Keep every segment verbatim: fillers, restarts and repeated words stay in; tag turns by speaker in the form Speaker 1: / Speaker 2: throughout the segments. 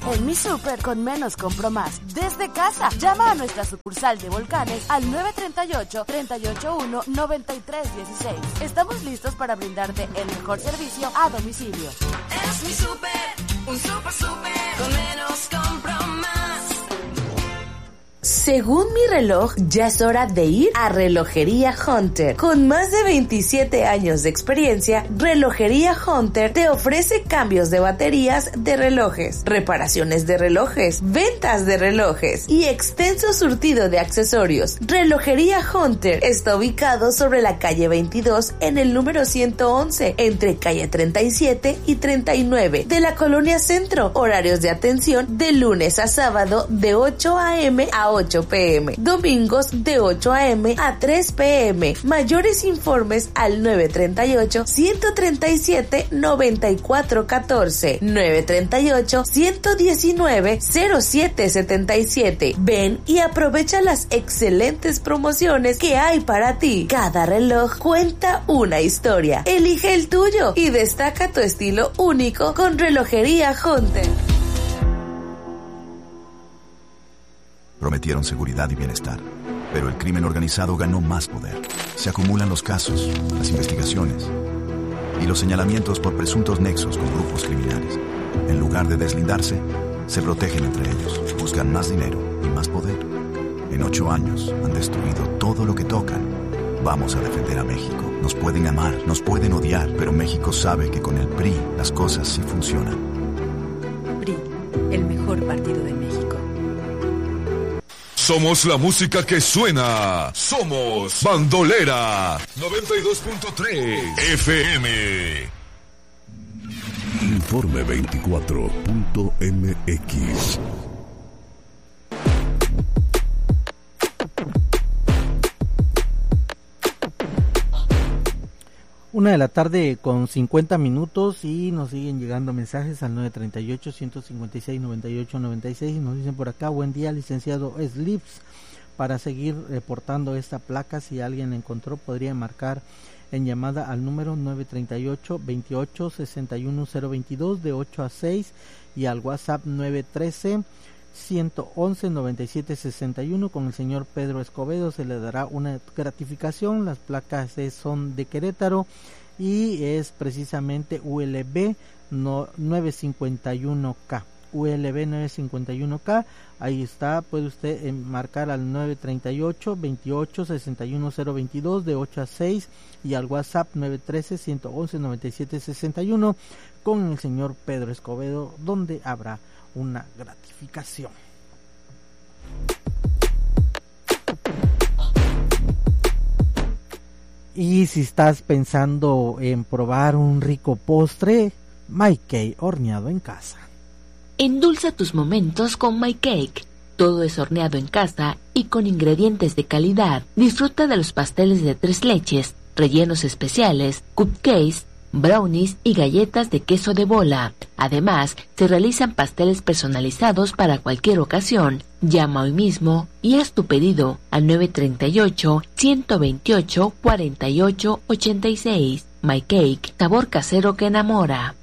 Speaker 1: En Mi Super, con menos compro más. Desde casa, llama a nuestra sucursal de Volcanes al nueve tres ocho, tres ocho uno, nueve tres uno seis. Estamos listos para brindarte el mejor servicio a domicilio.
Speaker 2: Es Mi Super, un super super, con menos compro más.
Speaker 3: Según mi reloj, ya es hora de ir a Relojería Hunter. Con más de veintisiete años de experiencia, Relojería Hunter te ofrece cambios de baterías de relojes, reparaciones de relojes, ventas de relojes y extenso surtido de accesorios. Relojería Hunter está ubicado sobre la calle veintidós en el número ciento once, entre calle treinta y siete y treinta y nueve de la Colonia Centro. Horarios de atención de lunes a sábado de ocho a.m. a ocho p.m. Domingos de ocho a.m. a tres p.m. Mayores informes al nueve tres ocho, uno tres siete, nueve cuatro uno cuatro, nueve tres ocho, uno uno nueve, cero siete siete siete. Ven y aprovecha las excelentes promociones que hay para ti. Cada reloj cuenta una historia. Elige el tuyo y destaca tu estilo único con Relojería Hunter.
Speaker 4: Prometieron seguridad y bienestar, pero el crimen organizado ganó más poder. Se acumulan los casos, las investigaciones y los señalamientos por presuntos nexos con grupos criminales. En lugar de deslindarse, se protegen entre ellos, buscan más dinero y más poder. En ocho años han destruido todo lo que tocan. Vamos a defender a México. Nos pueden amar, nos pueden odiar, pero México sabe que con el P R I las cosas sí funcionan.
Speaker 5: P R I, el mejor partido de México.
Speaker 6: Somos la música que suena. Somos Bandolera noventa y dos punto tres F M.
Speaker 7: Informe veinticuatro punto m x.
Speaker 8: Una de la tarde con cincuenta minutos y nos siguen llegando mensajes al nueve tres ocho, uno cinco seis, nueve ocho nueve seis. Nos dicen por acá: buen día, licenciado Slips. Para seguir reportando esta placa, si alguien la encontró, podría marcar en llamada al número nueve tres ocho, veintiocho, sesenta y uno cero veintidós de ocho a seis y al WhatsApp nueve uno tres, ciento once, noventa y siete sesenta y uno. Con el señor Pedro Escobedo se le dará una gratificación. Las placas son de Querétaro y es precisamente U L B nueve cincuenta y uno K. U L B nueve cincuenta y uno K, ahí está, puede usted marcar al nueve tres ocho, veintiocho, sesenta y uno cero veintidós de ocho a seis y al WhatsApp nueve uno tres, ciento once, noventa y siete sesenta y uno con el señor Pedro Escobedo, donde habrá una gratificación. Y si estás pensando en probar un rico postre, My Cake horneado en casa.
Speaker 9: Endulza tus momentos con My Cake. Todo es horneado en casa y con ingredientes de calidad. Disfruta de los pasteles de tres leches, rellenos especiales, cupcakes, brownies y galletas de queso de bola. Además, se realizan pasteles personalizados para cualquier ocasión. Llama hoy mismo y haz tu pedido al nueve tres ocho, uno veintiocho, cuarenta y ocho ochenta y seis. My Cake, sabor casero que enamora.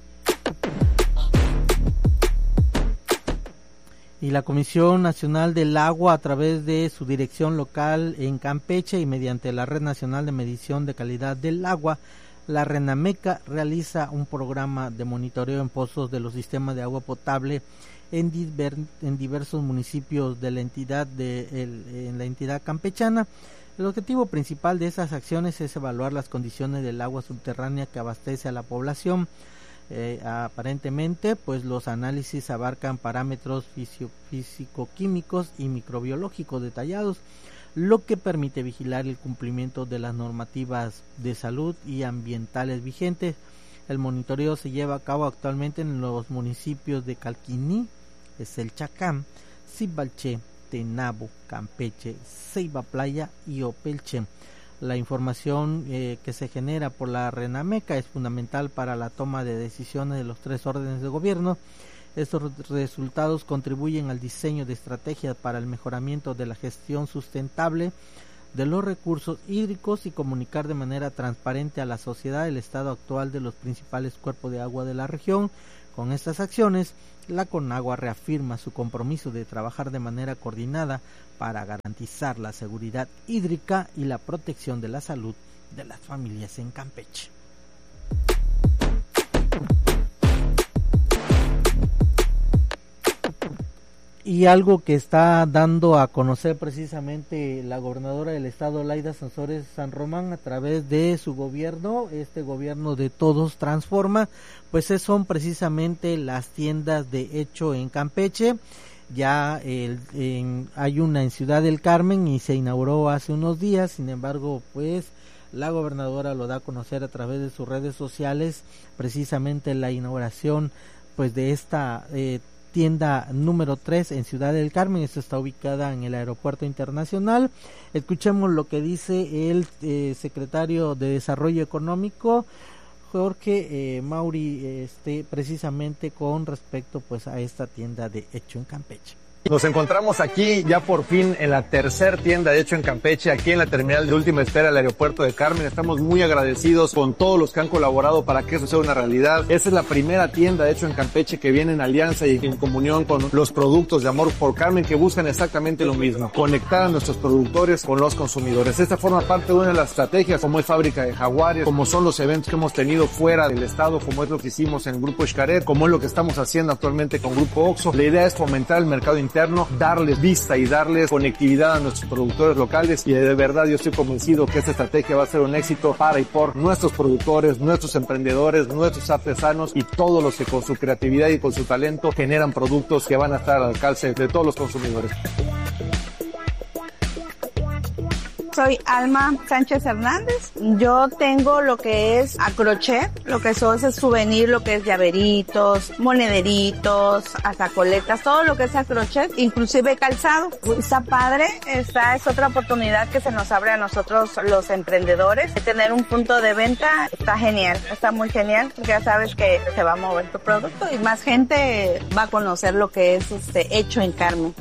Speaker 8: Y la Comisión Nacional del Agua, a través de su dirección local en Campeche y mediante la Red Nacional de Medición de Calidad del Agua, la RENAMECA, realiza un programa de monitoreo en pozos de los sistemas de agua potable en, diver, en diversos municipios de la entidad de el, en la entidad campechana. El objetivo principal de esas acciones es evaluar las condiciones del agua subterránea que abastece a la población. Eh, aparentemente, pues los análisis abarcan parámetros fisio, físico-químicos y microbiológicos detallados, lo que permite vigilar el cumplimiento de las normativas de salud y ambientales vigentes. El monitoreo se lleva a cabo actualmente en los municipios de Calquiní, Eselchacán, Cibalché, Tenabo, Campeche, Ceiba Playa y Opelche. La información eh, que se genera por la RENAMECA es fundamental para la toma de decisiones de los tres órdenes de gobierno. Estos resultados contribuyen al diseño de estrategias para el mejoramiento de la gestión sustentable de los recursos hídricos y comunicar de manera transparente a la sociedad el estado actual de los principales cuerpos de agua de la región, Con estas acciones, la Conagua reafirma su compromiso de trabajar de manera coordinada para garantizar la seguridad hídrica y la protección de la salud de las familias en Campeche. Y algo que está dando a conocer precisamente la gobernadora del estado, Laida Sansores San Román, a través de su gobierno, este gobierno de Todos Transforma, pues son precisamente las tiendas de hecho en Campeche. Ya el, en, hay una en Ciudad del Carmen y se inauguró hace unos días. Sin embargo, pues la gobernadora lo da a conocer a través de sus redes sociales, precisamente la inauguración pues de esta eh, tienda número tres en Ciudad del Carmen. Esto está ubicada en el Aeropuerto Internacional. Escuchemos lo que dice el eh, secretario de Desarrollo Económico, Jorge eh, Mauri, este, precisamente con respecto pues a esta tienda de hecho en Campeche.
Speaker 10: Nos encontramos aquí ya por fin en la tercer tienda de hecho en Campeche, aquí en la terminal de última espera del aeropuerto de Carmen. Estamos muy agradecidos con todos los que han colaborado para que eso sea una realidad. Esta es la primera tienda de hecho en Campeche que viene en alianza y en comunión con los productos de Amor por Carmen, que buscan exactamente lo mismo: conectar a nuestros productores con los consumidores. Esta forma parte de una de las estrategias, como es Fábrica de Jaguares, como son los eventos que hemos tenido fuera del estado, como es lo que hicimos en el Grupo Xcaret, como es lo que estamos haciendo actualmente con Grupo Oxxo. La idea es fomentar el mercado interno, darles vista y darles conectividad a nuestros productores locales, y de verdad yo estoy convencido que esta estrategia va a ser un éxito para y por nuestros productores, nuestros emprendedores, nuestros artesanos y todos los que con su creatividad y con su talento generan productos que van a estar al alcance de todos los consumidores.
Speaker 11: Soy Alma Sánchez Hernández. Yo tengo lo que es a crochet, lo que son es souvenir, lo que es llaveritos, monederitos, hasta coletas, todo lo que es a crochet, inclusive calzado. Está padre, esta es otra oportunidad que se nos abre a nosotros los emprendedores. Tener un punto de venta está genial, está muy genial, porque ya sabes que se va a mover tu producto y más gente va a conocer lo que es este hecho en Carmen.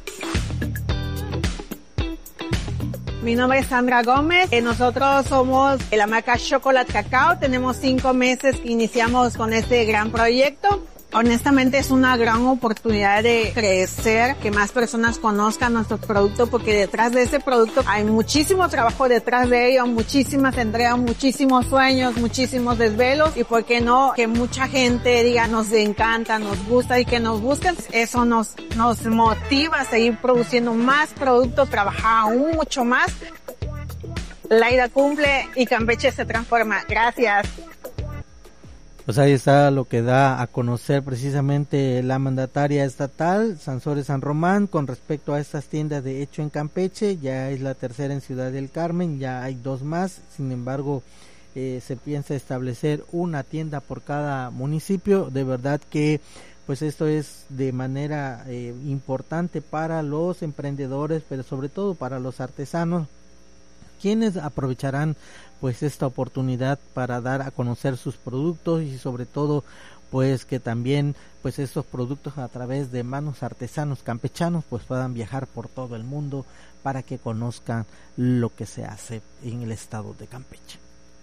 Speaker 12: Mi nombre es Sandra Gómez, eh, nosotros somos de la marca Chocolate Cacao, tenemos cinco meses que iniciamos con este gran proyecto. Honestamente es una gran oportunidad de crecer, que más personas conozcan nuestro producto, porque detrás de ese producto hay muchísimo trabajo detrás de ello, muchísimas entregas, muchísimos sueños, muchísimos desvelos, y por qué no que mucha gente diga nos encanta, nos gusta y que nos busquen. Eso nos, nos motiva a seguir produciendo más productos, trabajar aún mucho más. Laida cumple y Campeche se transforma. Gracias.
Speaker 8: Pues ahí está lo que da a conocer precisamente la mandataria estatal, Sansores San Román, con respecto a estas tiendas de hecho en Campeche. Ya es la tercera en Ciudad del Carmen, ya hay dos más. Sin embargo, eh, se piensa establecer una tienda por cada municipio. De verdad que pues esto es de manera eh, importante para los emprendedores, pero sobre todo para los artesanos, quienes aprovecharán pues esta oportunidad para dar a conocer sus productos, y sobre todo pues que también pues estos productos a través de manos artesanos campechanos pues puedan viajar por todo el mundo para que conozcan lo que se hace en el estado de Campeche.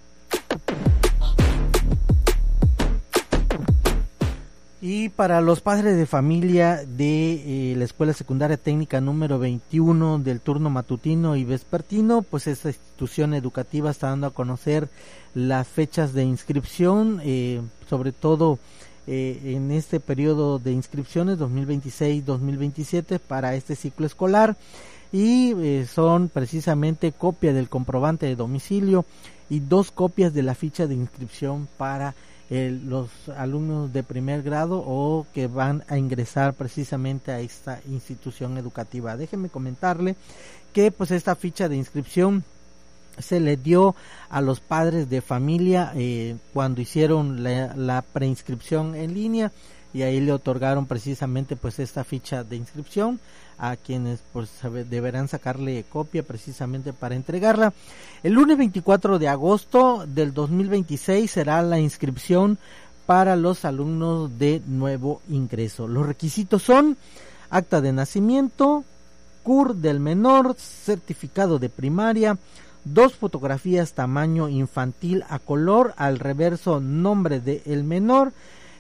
Speaker 8: Y para los padres de familia de eh, la Escuela Secundaria Técnica número veintiuno del turno matutino y vespertino, pues esta institución educativa está dando a conocer las fechas de inscripción, eh, sobre todo eh, en este periodo de inscripciones dos mil veintiséis dos mil veintisiete para este ciclo escolar, y eh, son precisamente copia del comprobante de domicilio y dos copias de la ficha de inscripción para El, los alumnos de primer grado o que van a ingresar precisamente a esta institución educativa. Déjenme comentarle que pues esta ficha de inscripción se le dio a los padres de familia eh, cuando hicieron la, la preinscripción en línea, y ahí le otorgaron precisamente pues esta ficha de inscripción a quienes pues deberán sacarle copia precisamente para entregarla. El lunes veinticuatro de agosto del dos mil veintiséis será la inscripción para los alumnos de nuevo ingreso. Los requisitos son acta de nacimiento, C U R del menor, certificado de primaria, dos fotografías tamaño infantil a color, al reverso nombre del menor,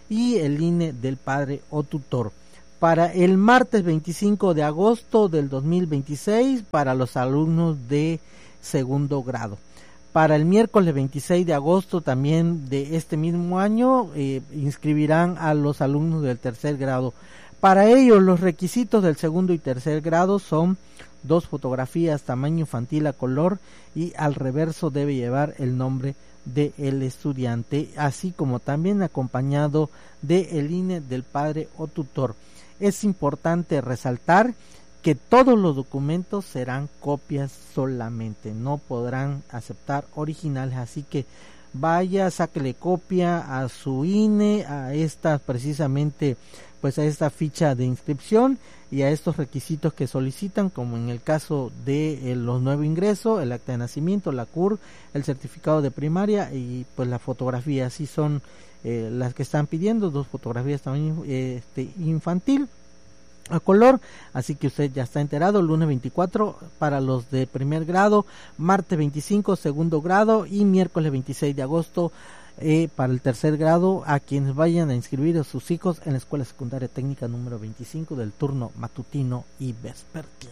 Speaker 8: y el I N E del padre o tutor. Para el martes veinticinco de agosto del dos mil veintiséis, para los alumnos de segundo grado. Para el miércoles veintiséis de agosto también de este mismo año, eh, inscribirán a los alumnos del tercer grado. Para ello, los requisitos del segundo y tercer grado son dos fotografías tamaño infantil a color y al reverso debe llevar el nombre del estudiante, así como también acompañado del I N E del padre o tutor. Es importante resaltar que todos los documentos serán copias solamente, no podrán aceptar originales, así que vaya, sáquele copia a su I N E, a esta precisamente, pues a esta ficha de inscripción y a estos requisitos que solicitan, como en el caso de eh, los nuevos ingresos, el acta de nacimiento, la C U R, el certificado de primaria y pues la fotografía. Así son eh, las que están pidiendo, dos fotografías tamaño eh, este, infantil a color, así que usted ya está enterado. Lunes veinticuatro para los de primer grado, martes veinticinco segundo grado y miércoles veintiséis de agosto eh, para el tercer grado, a quienes vayan a inscribir a sus hijos en la Escuela Secundaria Técnica número veinticinco del turno matutino y vespertino.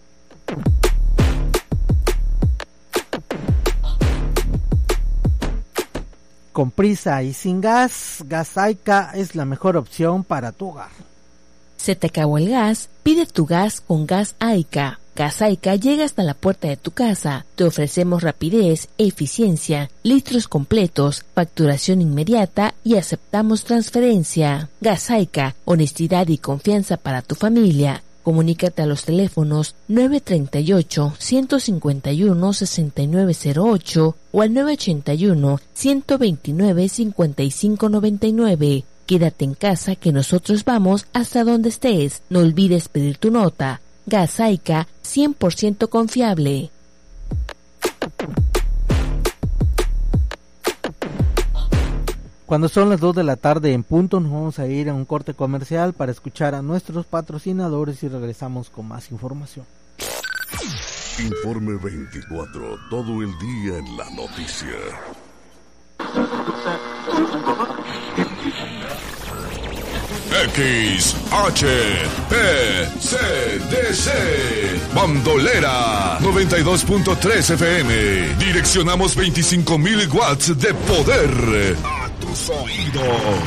Speaker 8: Con prisa y sin gas, Gasaica es la mejor opción para tu hogar.
Speaker 9: Se te acabó el gas, pide tu gas con Gas Aica. Gas Aica llega hasta la puerta de tu casa. Te ofrecemos rapidez, eficiencia, litros completos, facturación inmediata y aceptamos transferencia. Gas Aica, honestidad y confianza para tu familia. Comunícate a los teléfonos nueve tres ocho, uno cinco uno, seis nueve cero ocho o al nueve ocho uno, uno dos nueve, cinco cinco nueve nueve. Quédate en casa que nosotros vamos hasta donde estés. No olvides pedir tu nota. Gas Aica, cien por ciento confiable.
Speaker 8: Cuando son las dos de la tarde en punto, nos vamos a ir a un corte comercial para escuchar a nuestros patrocinadores y regresamos con más información.
Speaker 7: Informe veinticuatro, todo el día en la noticia.
Speaker 6: X H P C D C Bandolera noventa y dos punto tres F M. Direccionamos veinticinco mil watts de poder a tus oídos.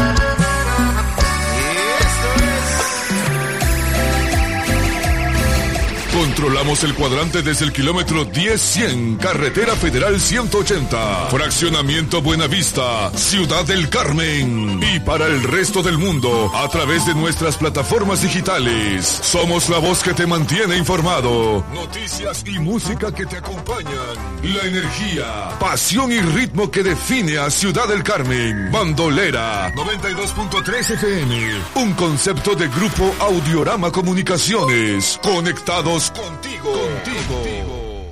Speaker 6: Controlamos el cuadrante desde el kilómetro diez cien, Carretera Federal ciento ochenta, Fraccionamiento Buenavista, Ciudad del Carmen. Y para el resto del mundo, a través de nuestras plataformas digitales. Somos la voz que te mantiene informado. Noticias y música que te acompañan. La energía, pasión y ritmo que define a Ciudad del Carmen. Bandolera noventa y dos punto tres F M. Un concepto de Grupo Audiorama Comunicaciones. Conectados contigo, contigo.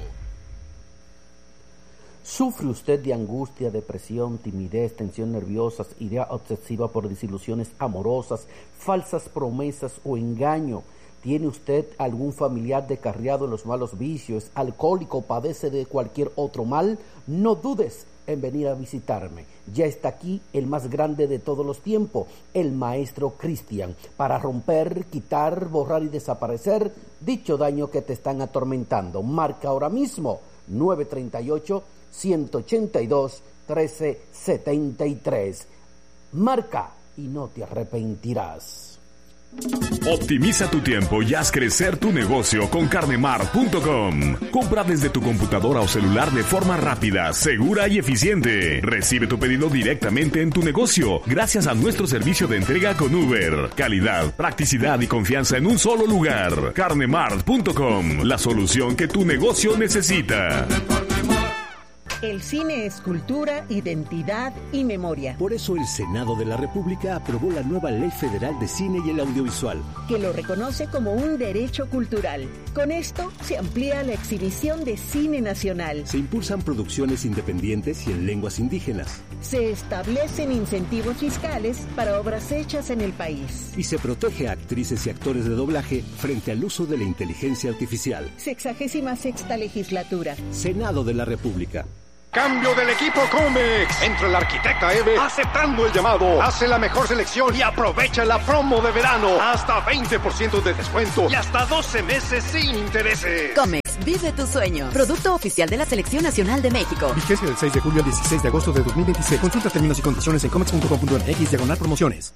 Speaker 13: ¿Sufre usted de angustia, depresión, timidez, tensión nerviosa, idea obsesiva por desilusiones amorosas, falsas promesas o engaño? ¿Tiene usted algún familiar descarriado en los malos vicios, alcohólico, padece de cualquier otro mal? No dudes en venir a visitarme. Ya está aquí el más grande de todos los tiempos, el maestro Cristian, para romper, quitar, borrar y desaparecer dicho daño que te están atormentando. Marca ahora mismo nueve tres ocho, uno ocho dos, uno tres siete tres. Marca y no te arrepentirás.
Speaker 14: Optimiza tu tiempo y haz crecer tu negocio con carnemart punto com. Compra desde tu computadora o celular de forma rápida, segura y eficiente. Recibe tu pedido directamente en tu negocio gracias a nuestro servicio de entrega con Uber. Calidad, practicidad y confianza en un solo lugar. carnemart punto com, la solución que tu negocio necesita.
Speaker 15: El cine es cultura, identidad y memoria.
Speaker 16: Por eso el Senado de la República aprobó la nueva Ley Federal de Cine y el Audiovisual,
Speaker 15: que lo reconoce como un derecho cultural. Con esto se amplía la exhibición de cine nacional.
Speaker 16: Se impulsan producciones independientes y en lenguas indígenas.
Speaker 15: Se establecen incentivos fiscales para obras hechas en el país.
Speaker 16: Y se protege a actrices y actores de doblaje frente al uso de la inteligencia artificial.
Speaker 15: Sexagésima sexta legislatura.
Speaker 16: Senado de la República.
Speaker 17: Cambio del equipo Comex. Entra la arquitecta Eve aceptando el llamado. Hace la mejor selección y aprovecha la promo de verano. Hasta veinte por ciento de descuento y hasta doce meses sin intereses.
Speaker 18: Comex, vive tu sueño. Producto oficial de la Selección Nacional de México.
Speaker 19: Vigencia del seis de julio al dieciséis de agosto de dos mil veintiséis. Consulta términos y condiciones en comex punto com punto m x diagonal promociones.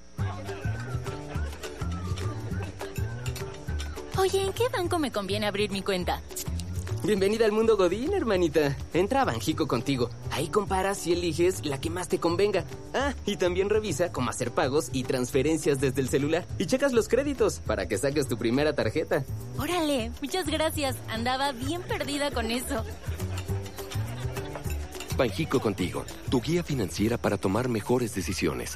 Speaker 20: Oye, ¿en qué banco me conviene abrir mi cuenta?
Speaker 21: Bienvenida al mundo Godín, hermanita. Entra a Banjico contigo. Ahí comparas y eliges la que más te convenga. Ah, y también revisa cómo hacer pagos y transferencias desde el celular. Y checas los créditos para que saques tu primera tarjeta.
Speaker 20: Órale, muchas gracias. Andaba bien perdida con eso.
Speaker 22: Banjico contigo, tu guía financiera para tomar mejores decisiones.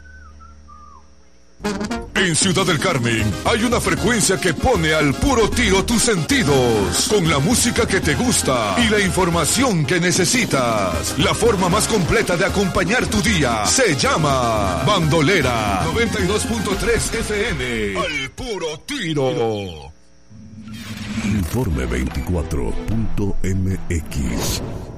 Speaker 6: En Ciudad del Carmen hay una frecuencia que pone al puro tiro tus sentidos, con la música que te gusta y la información que necesitas. La forma más completa de acompañar tu día se llama Bandolera noventa y dos punto tres F M. Al puro tiro.
Speaker 7: Informe veinticuatro punto m x